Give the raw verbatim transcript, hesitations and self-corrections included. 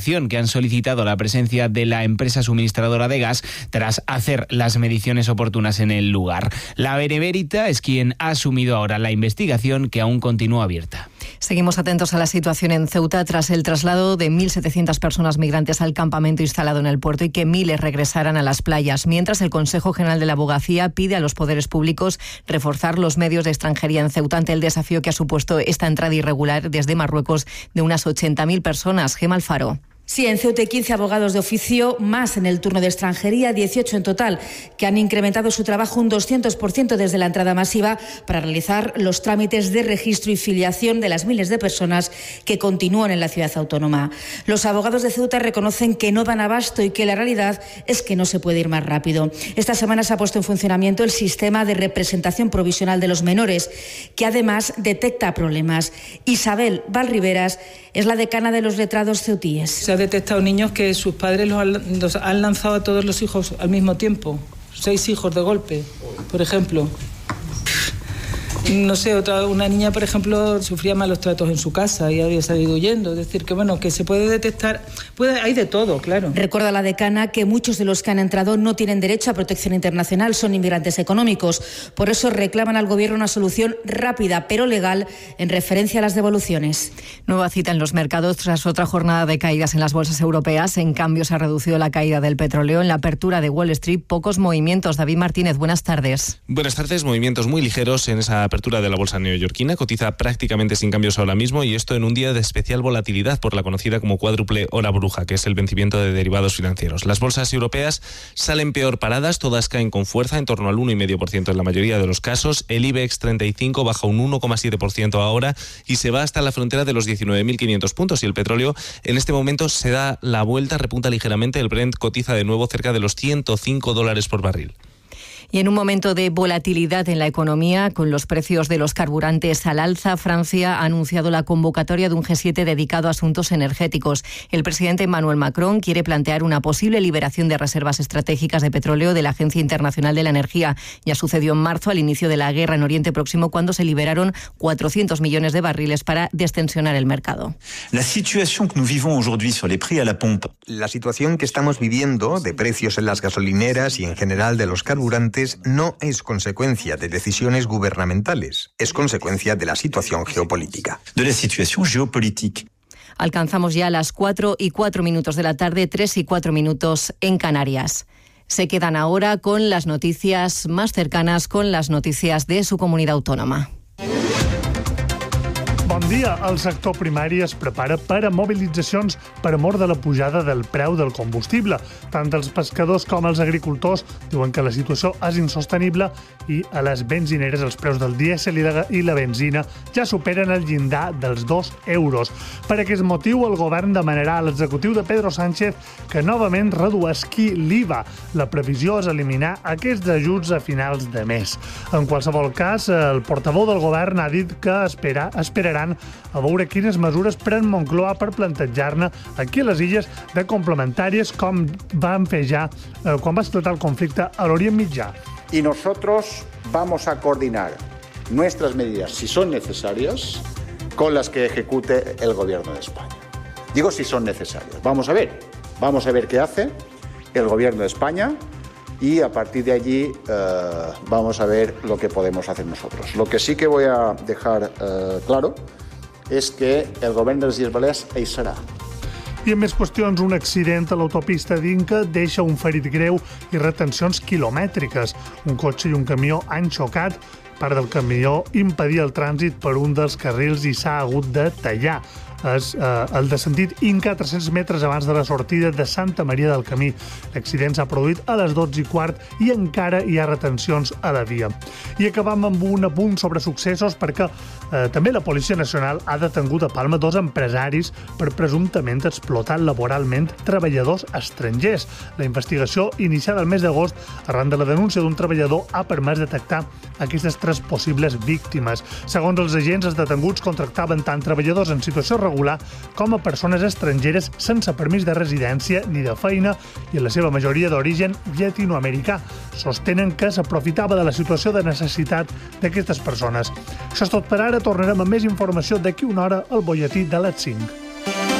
evacuación que han solicitado la presencia de la empresa suministradora de gas tras hacer las mediciones oportunas en el lugar. La Benemérita es quien ha asumido ahora la investigación, que aún continúa abierta. Seguimos atentos a la situación en Ceuta tras el traslado de mil setecientas personas migrantes al campamento instalado en el puerto y que miles regresaran a las playas, mientras el Consejo General de la Abogacía pide a los poderes públicos reforzar los medios de extranjería en Ceuta ante el desafío que ha supuesto esta entrada irregular desde Marruecos de unas ochenta mil personas. Gema Alfaro. Sí, en Ceuta hay quince abogados de oficio, más en el turno de extranjería, dieciocho en total, que han incrementado su trabajo un doscientos por ciento desde la entrada masiva para realizar los trámites de registro y filiación de las miles de personas que continúan en la ciudad autónoma. Los abogados de Ceuta reconocen que no dan abasto y que la realidad es que no se puede ir más rápido. Esta semana se ha puesto en funcionamiento el sistema de representación provisional de los menores, que además detecta problemas. Isabel Valriveras es la decana de los letrados ceutíes. Se ha detectado niños que sus padres los han, los han lanzado a todos los hijos al mismo tiempo. Seis hijos de golpe, por ejemplo. No sé, otra una niña, por ejemplo, sufría malos tratos en su casa y había salido huyendo. Es decir, que bueno, que se puede detectar, puede, hay de todo, claro. Recuerda la decana que muchos de los que han entrado no tienen derecho a protección internacional, son inmigrantes económicos. Por eso reclaman al Gobierno una solución rápida pero legal en referencia a las devoluciones. Nueva cita en los mercados tras otra jornada de caídas en las bolsas europeas. En cambio, se ha reducido la caída del petróleo. En la apertura de Wall Street, pocos movimientos. David Martínez, buenas tardes. Buenas tardes, movimientos muy ligeros en esa apertura de la bolsa neoyorquina, cotiza prácticamente sin cambios ahora mismo, y esto en un día de especial volatilidad por la conocida como cuádruple hora bruja, que es el vencimiento de derivados financieros. Las bolsas europeas salen peor paradas, todas caen con fuerza, en torno al uno coma cinco por ciento en la mayoría de los casos. El IBEX treinta y cinco baja un uno coma siete por ciento ahora y se va hasta la frontera de los diecinueve mil quinientos puntos, y el petróleo en este momento se da la vuelta, repunta ligeramente. El Brent cotiza de nuevo cerca de los ciento cinco dólares por barril. Y en un momento de volatilidad en la economía, con los precios de los carburantes al alza, Francia ha anunciado la convocatoria de un G siete dedicado a asuntos energéticos. El presidente Emmanuel Macron quiere plantear una posible liberación de reservas estratégicas de petróleo de la Agencia Internacional de la Energía. Ya sucedió en marzo, al inicio de la guerra en Oriente Próximo, cuando se liberaron cuatrocientos millones de barriles para destensionar el mercado. La situación que nous vivons aujourd'hui sur les prix à la pompe. La situación que estamos viviendo de precios en las gasolineras y en general de los carburantes no es consecuencia de decisiones gubernamentales, es consecuencia de la situación geopolítica. De la situación geopolítica. Alcanzamos ya las cuatro y cuatro minutos de la tarde, tres y cuatro minutos en Canarias. Se quedan ahora con las noticias más cercanas, con las noticias de su comunidad autónoma. Bon dia. El sector primari es prepara per a mobilitzacions per amor de la pujada del preu del combustible. Tant els pescadors com els agricultors diuen que la situació és insostenible i a les benzineres els preus del dièsel i la benzina ja superen el llindar dels dos euros. Per aquest motiu, el govern demanarà a l'executiu de Pedro Sánchez que novament reduesqui l'I V A. La previsió és eliminar aquests ajuts a finals de mes. En qualsevol cas, el portaveu del govern ha dit que espera, esperaran a veure quines mesures pren Moncloa per plantejar-ne aquí a les illes de complementàries com van fer ja eh, quan va esclatar el conflicte a l'Orient Mitjà. Y nosotros vamos a coordinar nuestras medidas, si son necesarias, con las que ejecute el Gobierno de España. Digo si son necesarias. Vamos a ver, vamos a ver qué hace el Gobierno de España y a partir de allí eh, vamos a ver lo que podemos hacer nosotros. Lo que sí que voy a dejar eh, claro és que el govern de les Illes Balears hi serà. I en més qüestions, un accident a l'autopista d'Inca deixa un ferit greu i retencions quilomètriques. Un cotxe i un camió han xocat. Part del camió impedia el trànsit per un dels carrils i s'ha hagut de tallar. És eh, el de sentit Inca, tres-cents metres abans de la sortida de Santa Maria del Camí. L'accident s'ha produït a les dotze i quart i encara hi ha retencions a la via. I acabam amb un apunt sobre successos perquè eh, també la Policia Nacional ha detengut a Palma dos empresaris per presumptament explotar laboralment treballadors estrangers. La investigació, iniciada el mes d'agost, arran de la denúncia d'un treballador, ha permès detectar aquestes tres possibles víctimes. Segons els agents, els detenguts contractaven tant treballadors en situació regular com a persones estrangeres sense permís de residència ni de feina i en la seva majoria d'origen llatinoamericà. Sostenen que s'aprofitava de la situació de necessitat d'aquestes persones. Això és tot per ara. Tornarem amb més informació d'aquí una hora al Bolletí de les cinc.